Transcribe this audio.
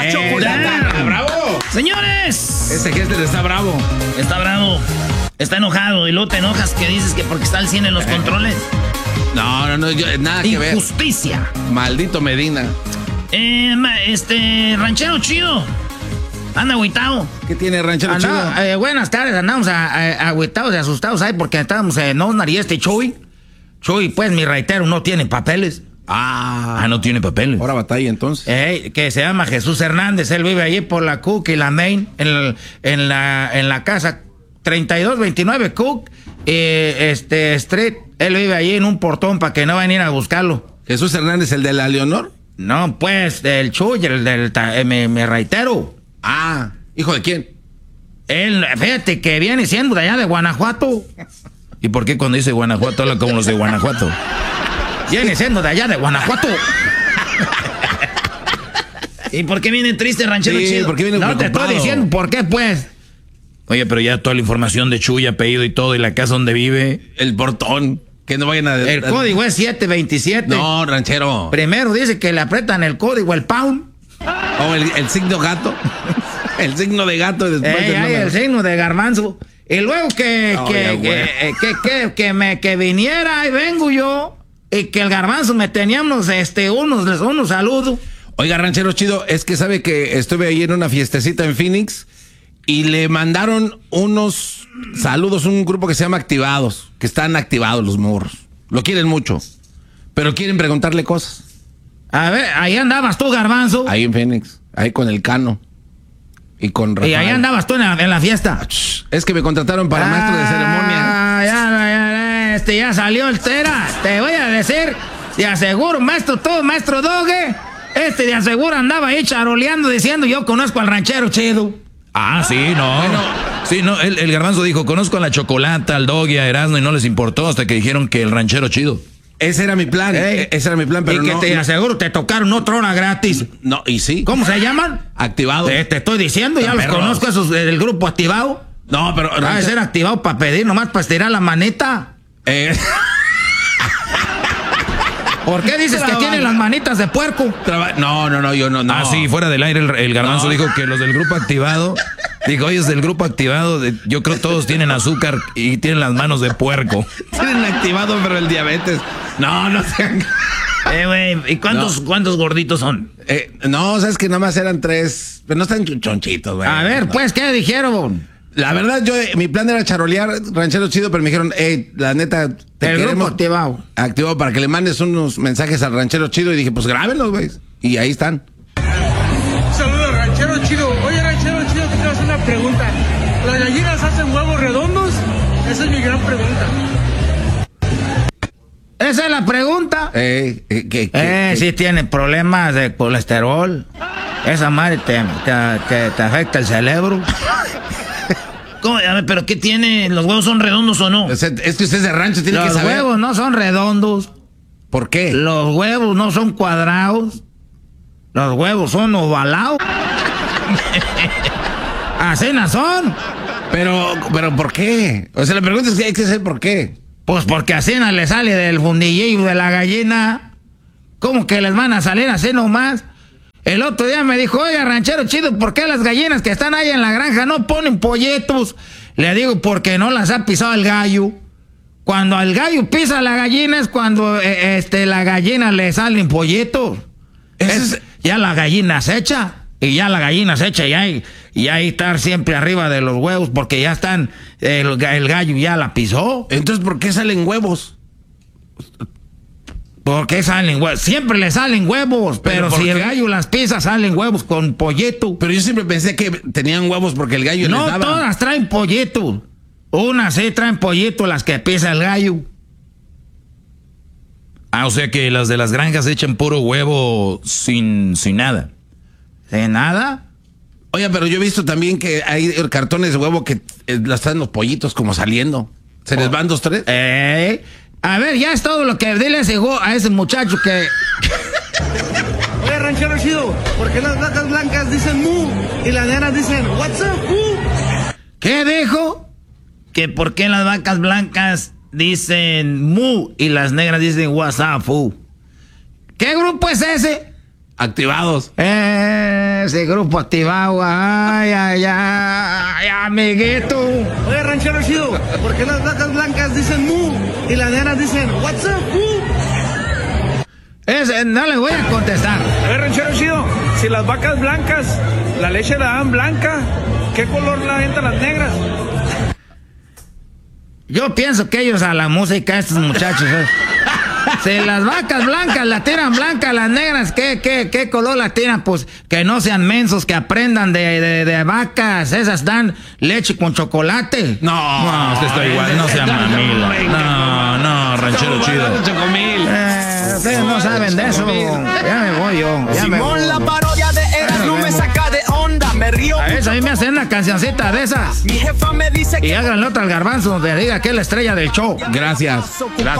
¡Bravo! Señores, Ese Hessler está bravo. Está bravo. Está enojado. Y luego te enojas que dices que porque está al 100 en los controles. No, nada que ver. Injusticia. Maldito Medina. Ranchero chido. Anda agüitado. ¿Qué tiene Ranchero chido? Buenas tardes, andamos agüitados y asustados ahí porque estábamos en Osnar y Chuy. Chuy, pues mi reitero, no tiene papeles. No tiene papeles. Ahora batalla entonces. Que se llama Jesús Hernández. Él vive allí por la Cook y la Main, en la casa 3229 Cook Street. Él vive allí en un portón para que no vayan a ir a buscarlo. ¿Jesús Hernández, el de la Leonor? No, pues, el Chuy, mi reitero. ¿Hijo de quién? Él, fíjate que viene siendo de allá de Guanajuato. ¿Y por qué cuando dice Guanajuato habla como los de Guanajuato? Viene siendo de allá de Guanajuato. ¿Y por qué viene triste, ranchero chido? ¿Por qué viene no preocupado? Te estoy diciendo por qué, pues. Oye, pero ya toda la información de Chuy, apellido y todo, y la casa donde vive. El portón. Que no vayan a... El código es 727. No, ranchero. Primero dice que le apretan el código, el pound. O el signo gato. El signo de gato. Y después el signo de garbanzo. Y luego que viniera y vengo yo. Y que el garbanzo me teníamos unos saludos. Oiga, ranchero chido, es que sabe que estuve ahí en una fiestecita en Phoenix y le mandaron unos saludos, un grupo que se llama Activados, que están activados los morros. Lo quieren mucho, pero quieren preguntarle cosas. A ver, ahí andabas tú, garbanzo. Ahí en Phoenix, ahí con el Cano y con Rafael. Y ahí andabas tú en la fiesta. Es que me contrataron para maestro de ceremonia. Ya salió el Tera. Te voy a decir, te aseguro, maestro Doge. De aseguro andaba ahí charoleando diciendo yo conozco al ranchero chido. Sí, no. Bueno, sí, no, el garbanzo dijo, conozco a la Chocolata, al Doggy, a Erasmo y no les importó hasta que dijeron que el ranchero chido. Ese era mi plan, pero y que te aseguro te tocaron otra hora gratis. No, y sí. ¿Cómo se llaman? Activado. Te estoy diciendo, ya los conozco esos del grupo Activado. No, pero... Debe ser activado para pedir, nomás para estirar la manita. ¿Por qué dices que tienen las manitas de puerco? No, yo no. Sí, fuera del aire el garbanzo dijo que los del grupo Activado, dijo, oye, es del grupo Activado, yo creo que todos tienen azúcar y tienen las manos de puerco. Tienen activado, pero el diabetes. No sean... güey, ¿y cuántos gorditos son? No, sabes que nomás eran 3, pero no están chonchitos, güey. A ver, pues, ¿qué dijeron? La verdad, mi plan era charolear, ranchero chido, pero me dijeron, la neta, te queremos activado para que le mandes unos mensajes al ranchero chido. Y dije, pues grábenlos, güey. Y ahí están. Saludos, ranchero chido. Oye, ranchero chido, te quiero hacer una pregunta. ¿Las gallinas hacen huevos redondos? Esa es mi gran pregunta. Esa es la pregunta. Sí tiene problemas de colesterol. Esa madre te afecta el cerebro. ¿Cómo? A ver, ¿pero qué tiene? ¿Los huevos son redondos o no? Es que usted es de rancho, tiene que saber. Los huevos no son redondos. ¿Por qué? Los huevos no son cuadrados. Los huevos son ovalados. Así no son. Pero ¿por qué? O sea, la pregunta es que hay que saber por qué. Pues porque así no le sale del fundillillo de la gallina. ¿Cómo que les van a salir así nomás? El otro día me dijo, oiga, ranchero chido, ¿por qué las gallinas que están ahí en la granja no ponen pollitos? Le digo, porque no las ha pisado el gallo. Cuando el gallo pisa la gallina es cuando la gallina le salen pollitos. Ya la gallina se echa. Y ya la gallina se echa y ahí estar siempre arriba de los huevos porque ya están, el gallo ya la pisó. Entonces, ¿por qué salen huevos? ¿Por qué salen huevos? Siempre le salen huevos, pero si el gallo las pisa, salen huevos con pollito. Pero yo siempre pensé que tenían huevos porque el gallo les daba. No, todas traen pollito. Unas sí traen pollito, las que pisa el gallo. O sea que las de las granjas echan puro huevo sin nada. ¿Sin nada? Oye, pero yo he visto también que hay cartones de huevo que las traen los pollitos como saliendo. ¿Se les van 2, 3? A ver, ya es todo lo que dile a ese muchacho que... Oye, ranchero chido, ¿por qué las vacas blancas dicen mu y las negras dicen what's up, ¿Qué dijo? Que por qué las vacas blancas dicen mu y las negras dicen what's up, ¿Qué grupo es ese? Activados. Ese grupo activado, ay, amiguito. Oye, ranchero chido, ¿por qué las vacas blancas dicen mu y las negras dicen what's up, Ese no le voy a contestar. A ver, ranchero chido, si las vacas blancas, la leche la dan blanca, ¿qué color la aventan las negras? Yo pienso que ellos a la música, estos muchachos, si las vacas blancas la tiran blanca, las negras, ¿qué color la tiran? Pues que no sean mensos, que aprendan de vacas. Esas dan leche con chocolate. No, usted está igual, no sea mamila. No, ranchero chido. Chocomil. Ustedes no saben de eso. Ya me voy yo. Simón, la parodia de Erasmo me saca de onda, me río. A veces a mí me hacen una cancioncita de esas. Mi jefa me dice Y que háganle otra al garbanzo donde diga que es la estrella del show. Gracias. Gracias.